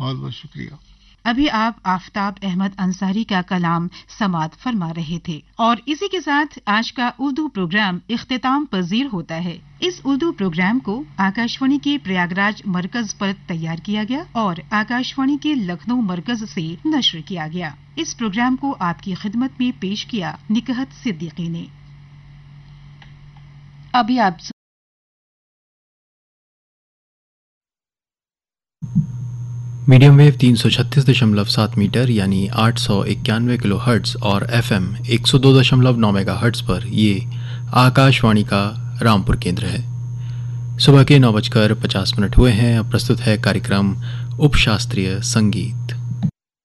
बहुत बहुत शुक्रिया। अभी आप आफताब अहमद अंसारी का कलाम समात फरमा रहे थे और इसी के साथ आज का उर्दू प्रोग्राम इख्तिताम पजीर होता है। इस उर्दू प्रोग्राम को आकाशवाणी के प्रयागराज मरकज पर तैयार किया गया और आकाशवाणी के लखनऊ मरकज से नश्र किया गया। इस प्रोग्राम को आपकी खिदमत में पेश किया निकहत सिद्दीकी ने। अभी आप मीडियम वेव 336.7 मीटर यानी 891 किलो हर्ट्ज और FM 102.9 मेगा हर्ट्ज पर ये आकाशवाणी का रामपुर केंद्र है। सुबह के 9:50 हुए हैं। अब प्रस्तुत है कार्यक्रम उपशास्त्रीय संगीत।